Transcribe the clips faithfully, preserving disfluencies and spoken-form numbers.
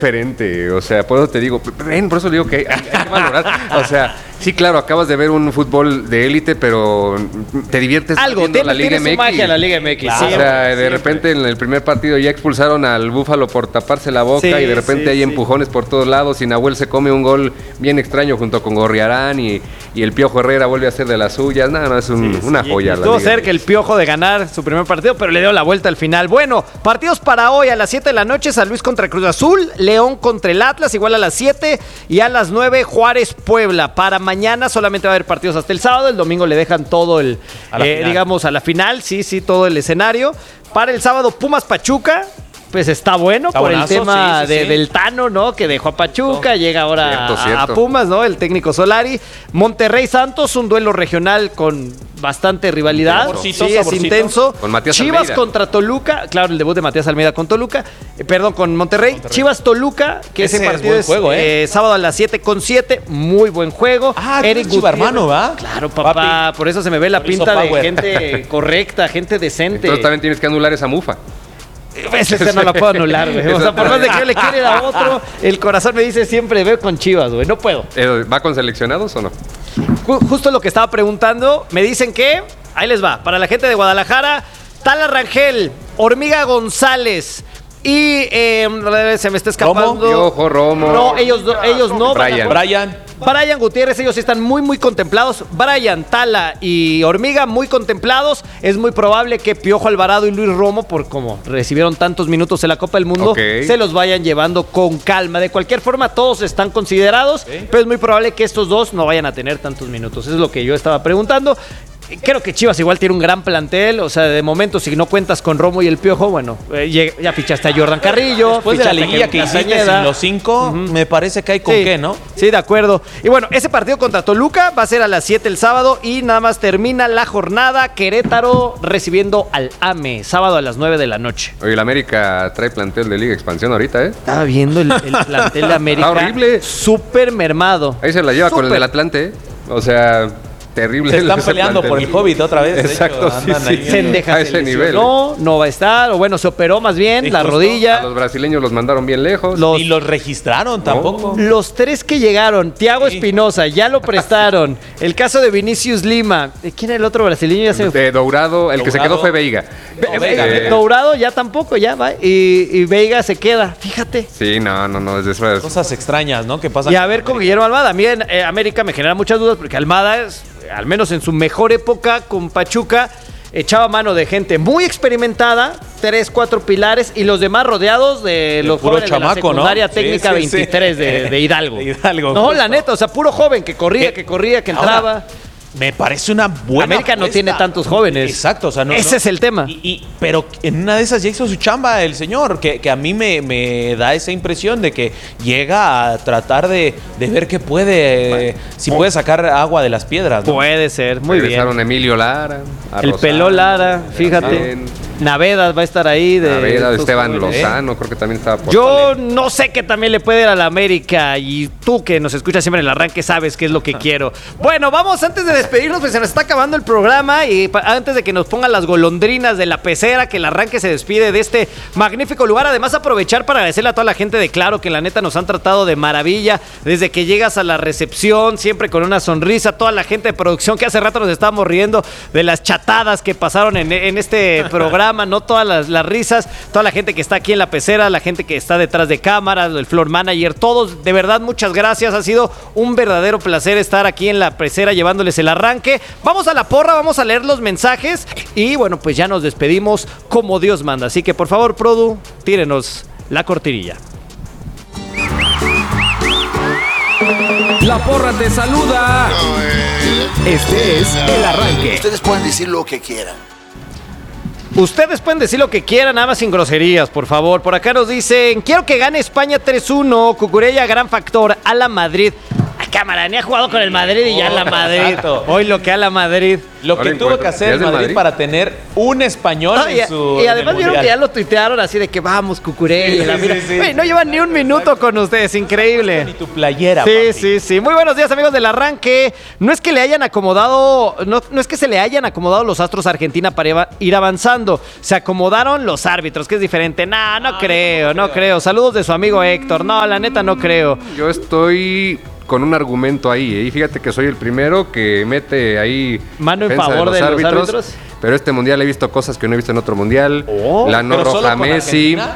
diferente, o sea, por eso te digo, ven, por eso digo que hay, hay que valorar, o sea, sí, claro, acabas de ver un fútbol de élite, pero te diviertes algo, viendo tiene, la Liga tiene M X. su magia la Liga M X, Claro, siempre, o sea, de siempre. repente en el primer partido ya expulsaron al Búfalo por taparse la boca Sí, y de repente sí, hay sí. empujones por todos lados y Nahuel se come un gol bien extraño junto con Gorriarán y, y el Piojo Herrera vuelve a hacer de las suyas, no, no, es un, Sí, una sí, joya. y la estuvo Liga cerca M X. el Piojo de ganar su primer partido, pero le dio la vuelta al final. Bueno, partidos para hoy a las siete de la noche, San Luis contra Cruz Azul, León contra el Atlas, igual a las siete, y a las nueve Juárez Puebla. Para mañana solamente va a haber partidos hasta el sábado, el domingo le dejan todo el, eh, digamos, a la final, sí, sí, todo el escenario. Para el sábado Pumas Pachuca. Pues está bueno está por buenazo, el tema sí, sí, de, sí. del Tano, ¿no? Que dejó a Pachuca, oh, llega ahora cierto, a, cierto. a Pumas, ¿no? El técnico Solari. Monterrey Santos, un duelo regional con bastante rivalidad. Saborcito, sí, saborcito. es intenso. Con Matías Chivas Almeida. contra Toluca, claro, el debut de Matías Almeida con Toluca, eh, perdón, con Monterrey. Monterrey. Chivas Toluca, que ese, ese partido es, juego, ¿eh? Eh, sábado a las siete con siete, muy buen juego. Ah, Eric Chiva hermano, ¿va? Claro, papá, Papi. Por eso se me ve la por pinta de gente correcta, gente decente. Entonces también tienes que anular esa mufa. Ese no la puedo anular, güey. O sea, por más de que yo le quiera ir a otro, el corazón me dice siempre veo con Chivas, güey. No puedo. ¿Va con seleccionados o no? Justo lo que estaba preguntando, me dicen que, ahí les va, para la gente de Guadalajara, Tala Rangel, Hormiga González y eh, se me está escapando. ¿Romo? Piojo, Romo. No, ellos, ellos no. Brian. Brian. Brian Gutiérrez, ellos están muy, muy contemplados. Brian, Tala y Hormiga, muy contemplados. Es muy probable que Piojo Alvarado y Luis Romo, por como recibieron tantos minutos en la Copa del Mundo, okay. se los vayan llevando con calma. De cualquier forma, todos están considerados, ¿sí? Pero es muy probable que estos dos no vayan a tener tantos minutos. Eso es lo que yo estaba preguntando. Creo que Chivas igual tiene un gran plantel, o sea, de momento si no cuentas con Romo y el Piojo, bueno, eh, ya fichaste a Jordan Carrillo. Después de la liguilla que hiciste sin los cinco, uh-huh. me parece que hay con sí, qué, ¿no? Sí, de acuerdo. Y bueno, ese partido contra Toluca va a ser a las siete el sábado y nada más termina la jornada Querétaro recibiendo al A M E, sábado a las nueve de la noche. Oye, el América trae plantel de Liga Expansión ahorita, ¿eh? Estaba viendo el, el plantel de América. Está horrible. Súper mermado. Ahí se la lleva Super. con el del Atlante, ¿eh? O sea... Terrible. Se están peleando por el Hobbit otra vez. Exacto, hecho, sí, sí. Sendejas a ese nivel. No, no va a estar. O bueno, se operó más bien, sí, la justo. rodilla. A los brasileños los mandaron bien lejos. Los, y los registraron no. tampoco. Los tres que llegaron, Thiago sí. Espinosa, ya lo prestaron. El caso de Vinicius Lima. ¿Quién era el otro brasileño? Ya se me... De Dourado, el Dourado. que se quedó fue Veiga. No, Veiga. Eh. Dourado ya tampoco, ya va. Y, y Veiga se queda, fíjate. Sí, no, no, no. Es de esas... Cosas extrañas, ¿no? Que pasan. Y a ver con Guillermo Almada. A mí en eh, América me genera muchas dudas porque Almada es... al menos en su mejor época con Pachuca, echaba mano de gente muy experimentada, tres, cuatro pilares, y los demás rodeados de, de los jóvenes chamaco, de la secundaria ¿no? técnica sí, sí, veintitrés sí. De, de Hidalgo. De Hidalgo. No, justo. La neta, o sea, puro joven que corría, que corría, que entraba. Ahora, me parece una buena América apuesta. No tiene tantos jóvenes. Exacto, o sea, no, ese no. es el tema. Y, y, pero en una de esas ya hizo su chamba el señor, que, que a mí me, me da esa impresión de que llega a tratar de, de ver qué puede, bueno, si puede sacar agua de las piedras, ¿no? Puede ser, muy Regresaron bien. Emilio Lara, el Peló Lara, fíjate. Navedas va a estar ahí. De Navedas, Esteban jóvenes. Lozano, creo que también estaba por Yo salir. No sé que también le puede ir a la América y tú que nos escuchas siempre en el arranque sabes qué es lo que quiero. Bueno, vamos antes de despedirnos, pues se nos está acabando el programa y pa- antes de que nos pongan las golondrinas de la pecera, que el arranque se despide de este magnífico lugar. Además, aprovechar para agradecerle a toda la gente de Claro, que la neta nos han tratado de maravilla desde que llegas a la recepción, siempre con una sonrisa. Toda la gente de producción que hace rato nos estábamos riendo de las chatadas que pasaron en, en este programa. No todas las, las risas, toda la gente que está aquí en la pecera, la gente que está detrás de cámaras, el floor manager, todos, de verdad, muchas gracias. Ha sido un verdadero placer estar aquí en la pecera llevándoles el arranque. Vamos a la porra, vamos a leer los mensajes y bueno, pues ya nos despedimos como Dios manda. Así que por favor, Produ, tírenos la cortinilla. La porra te saluda. Este es el arranque. Ustedes pueden decir lo que quieran. Ustedes pueden decir lo que quieran, nada más sin groserías, por favor. Por acá nos dicen, quiero que gane España tres uno, Cucurella, gran factor, a la Madrid. cámara, ni ha jugado con el Madrid y ya la Madrid. Exacto. Hoy lo que a la Madrid. Lo que Ahora tuvo encuentro- que hacer ¿ya el es del Madrid, Madrid? para tener un español No, y, en su y en además el vieron que Mundial. ya lo tuitearon así de que vamos, Cucurella. Sí, la sí, mira. sí, sí. Güey, no llevan ni un minuto con ustedes, increíble. Ni tu playera, Sí, papi. sí, sí. Muy buenos días, amigos del arranque. No es que le hayan acomodado, no, no es que se le hayan acomodado los astros a Argentina para iba- ir avanzando. Se acomodaron los árbitros, que es diferente. Nah, no, creo, no creo. Saludos de su amigo Héctor. No, la neta no creo. Yo estoy con un argumento ahí, ¿eh? Y fíjate que soy el primero que mete ahí Mano en defensa favor de los árbitros. Pero este mundial he visto cosas que no he visto en otro mundial. Oh, la no ¿Pero solo roja con Messi. Argentina?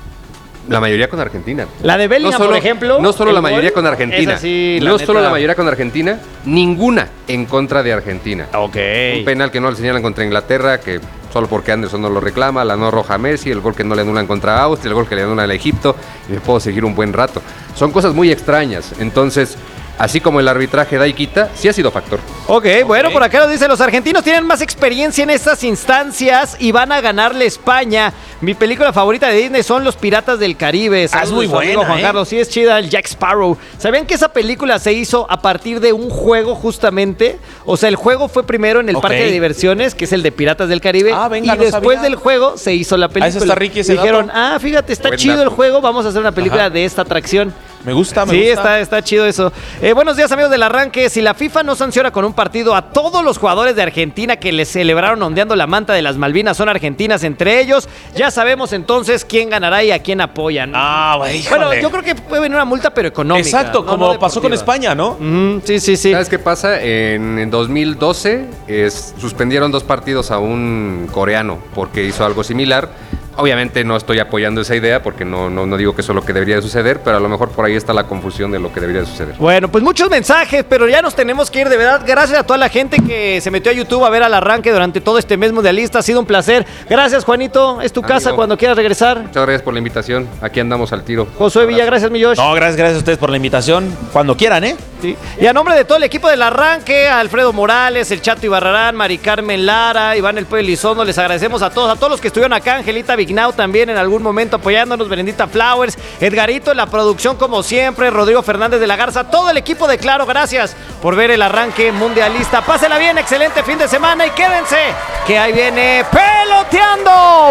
La mayoría con Argentina. La de Bellingham, No solo- por ejemplo. No solo el la mayoría gol, con Argentina. esa sí, la no neta. solo la mayoría con Argentina, ninguna en contra de Argentina. Ok. Un penal que no le señalan contra Inglaterra, que solo porque Anderson no lo reclama, la no roja a Messi, el gol que no le anulan contra Austria, el gol que le anulan a Egipto, y me puedo seguir un buen rato. Son cosas muy extrañas. Entonces, así como el arbitraje da y quita, sí ha sido factor. Ok, bueno, por acá nos dice, los argentinos tienen más experiencia en estas instancias y van a ganarle a España. Mi película favorita de Disney son Los Piratas del Caribe. Saludos muy de su amigo buena, Juan ¿eh? Carlos, sí es chida, el Jack Sparrow. ¿Sabían que esa película se hizo a partir de un juego justamente? O sea, el juego fue primero en el Ok. parque de diversiones, que es el de Piratas del Caribe. Ah, venga, y no después sabía. del juego se hizo la película. ese está rico ese Dijeron, dato. ah, fíjate, está Buen chido dato. el juego, vamos a hacer una película Ajá. de esta atracción. Me gusta, me Sí, gusta. está, está chido eso. Eh, buenos días, amigos del arranque. Si la FIFA no sanciona con un partido a todos los jugadores de Argentina que les celebraron ondeando la manta de las Malvinas son argentinas entre ellos, ya sabemos entonces quién ganará y a quién apoyan. Ah, güey, bueno, híjole. yo creo que puede venir una multa, pero económica. Exacto, no- como no pasó con deportiva. España, ¿no? Ujú, sí, sí, sí. ¿Sabes qué pasa? En, en dos mil doce es- suspendieron dos partidos a un coreano porque hizo algo similar. Obviamente no estoy apoyando esa idea porque no, no, no digo que eso es lo que debería de suceder, pero a lo mejor por ahí está la confusión de lo que debería de suceder. Bueno, pues muchos mensajes, pero ya nos tenemos que ir, de verdad. Gracias a toda la gente que se metió a YouTube a ver al arranque durante todo este mes mundialista. Ha sido un placer. Gracias, Juanito. Es tu Amigo. casa cuando quieras regresar. Muchas gracias por la invitación. Aquí andamos al tiro. Josué Villa, gracias, mi Josh. No, gracias, gracias a ustedes por la invitación. Cuando quieran, ¿eh? Sí. Y a nombre de todo el equipo del arranque, a Alfredo Morales, el Chato Ibarrarán, Mari Carmen Lara, Iván El Pollo Elizondo, les agradecemos a todos, a todos los que estuvieron acá, Angelita Vignau también en algún momento apoyándonos, Berendita Flowers, Edgarito en la producción como siempre, Rodrigo Fernández de la Garza, todo el equipo de Claro, gracias por ver el arranque mundialista. Pásela bien, excelente fin de semana y quédense, que ahí viene Peloteando.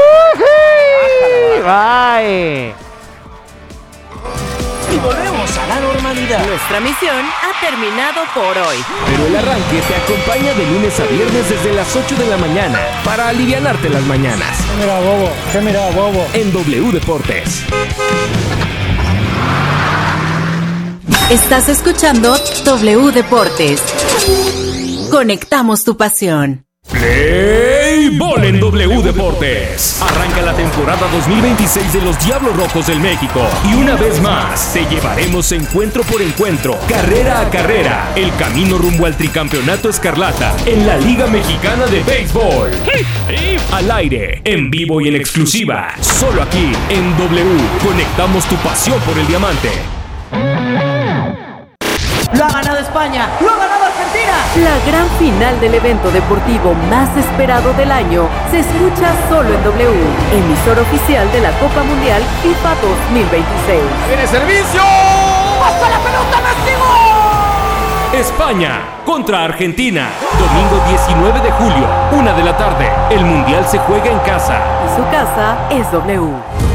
¡Woohoo! Bye. Y volvemos a la normalidad. Nuestra misión ha terminado por hoy. Pero el arranque te acompaña de lunes a viernes desde las ocho de la mañana para alivianarte las mañanas. Mira, bobo, ¿qué mira, bobo? En W Deportes. Estás escuchando W Deportes. Conectamos tu pasión. Play Ball en W Deportes. Arranca la temporada dos mil veintiséis de los Diablos Rojos del México. Y una vez más, te llevaremos encuentro por encuentro, carrera a carrera, el camino rumbo al tricampeonato escarlata en la Liga Mexicana de Béisbol. Al aire, en vivo y en exclusiva, solo aquí en W. Conectamos tu pasión por el diamante. Lo ha ganado España, lo ha ganado Argentina. La gran final del evento deportivo más esperado del año se escucha solo en W, emisor oficial de la Copa Mundial FIFA dos mil veintiséis. ¡Viene servicio! ¡Pasa la pelota, Messi! España contra Argentina. Domingo diecinueve de julio, una de la tarde. El Mundial se juega en casa. Y su casa es W.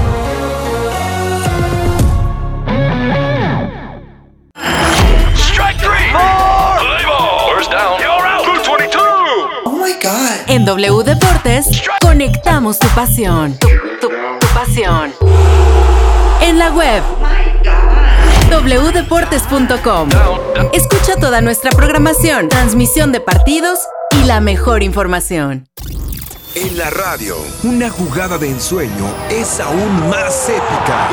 En W Deportes, conectamos tu pasión. Tu, tu- tu pasión. En la web, w deportes punto com. Escucha toda nuestra programación, transmisión de partidos y la mejor información. En la radio, una jugada de ensueño es aún más épica.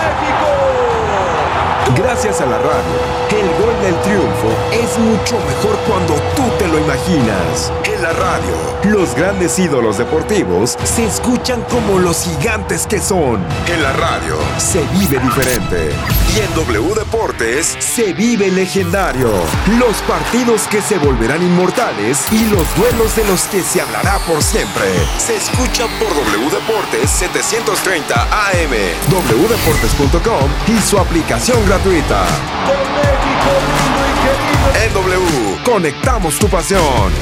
Gracias a la radio, el gol del triunfo es mucho mejor cuando tú te lo imaginas. En la radio, los grandes ídolos deportivos se escuchan como los gigantes que son. En la radio, se vive diferente. Y en W Deportes, se vive legendario. Los partidos que se volverán inmortales y los duelos de los que se hablará por siempre. Se escuchan por W Deportes setecientos treinta A M, w deportes punto com y su aplicación gratuita. ¡Con México! En W, conectamos tu pasión.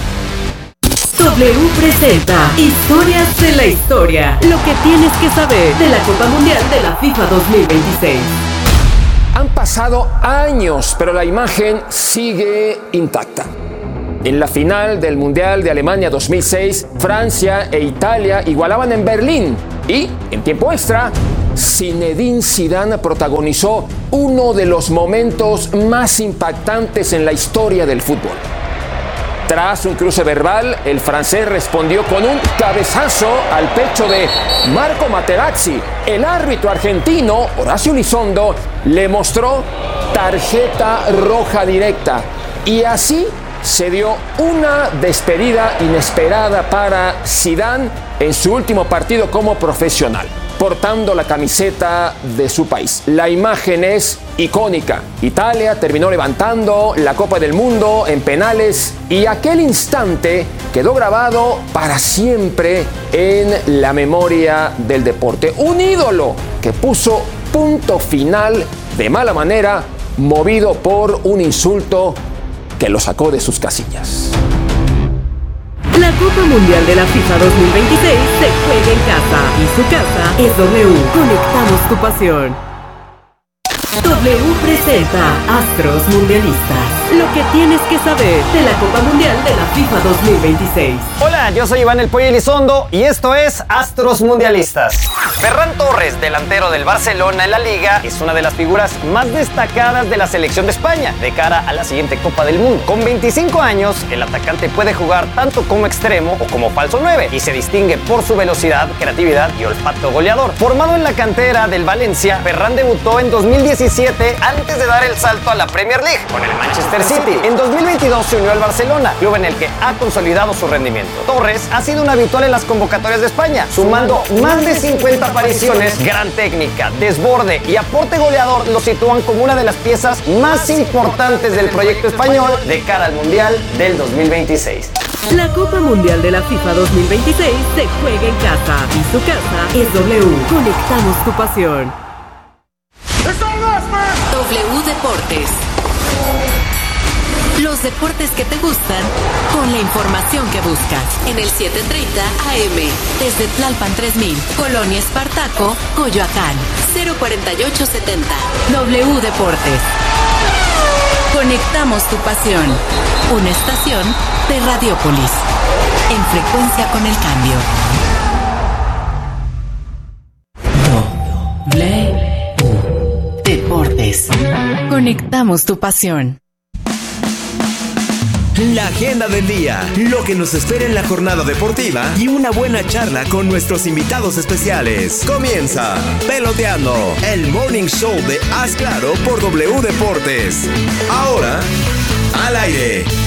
W presenta Historias de la Historia. Lo que tienes que saber de la Copa Mundial de la FIFA dos mil veintiséis. Han pasado años, pero la imagen sigue intacta. En la final del Mundial de Alemania dos mil seis, Francia e Italia igualaban en Berlín y, en tiempo extra, Zinedine Zidane protagonizó uno de los momentos más impactantes en la historia del fútbol. Tras un cruce verbal, el francés respondió con un cabezazo al pecho de Marco Materazzi. El árbitro argentino, Horacio Elizondo, le mostró tarjeta roja directa. Y así se dio una despedida inesperada para Zidane en su último partido como profesional, portando la camiseta de su país. La imagen es icónica. Italia terminó levantando la Copa del Mundo en penales y aquel instante quedó grabado para siempre en la memoria del deporte. Un ídolo que puso punto final de mala manera, movido por un insulto que lo sacó de sus casillas. La Copa Mundial de la FIFA dos mil veintiséis se juega en casa y su casa es W. Conectamos tu pasión. W presenta Astros Mundialistas. Lo que tienes que saber de la Copa Mundial de la FIFA dos mil veintiséis. Hola, yo soy Iván El Pollo Elizondo y esto es Astros Mundialistas. Ferran Torres, delantero del Barcelona en la Liga, es una de las figuras más destacadas de la selección de España de cara a la siguiente Copa del Mundo. Con veinticinco años, el atacante puede jugar tanto como extremo o como falso nueve y se distingue por su velocidad, creatividad y olfato goleador. Formado en la cantera del Valencia, Ferran debutó en dos mil diecisiete antes de dar el salto a la Premier League con el Manchester City. En dos mil veintidós se unió al Barcelona, club en el que ha consolidado su rendimiento. Torres ha sido un habitual en las convocatorias de España, sumando más de cincuenta apariciones. Gran técnica, desborde y aporte goleador lo sitúan como una de las piezas más importantes del proyecto español de cara al Mundial del dos mil veintiséis. La Copa Mundial de la FIFA dos mil veintiséis se juega en casa y su casa es W. Conectamos tu pasión. W Deportes. Los deportes que te gustan con la información que buscas. En el siete treinta A M. Desde Tlalpan tres mil. Colonia Espartaco, Coyoacán. cero cuarenta y ocho setenta. W Deportes. Conectamos tu pasión. Una estación de Radiopolis. En frecuencia con el cambio. W Deportes. Conectamos tu pasión. La agenda del día, lo que nos espera en la jornada deportiva y una buena charla con nuestros invitados especiales. Comienza Peloteando, el morning show de Haz Claro por W Deportes. Ahora, al aire.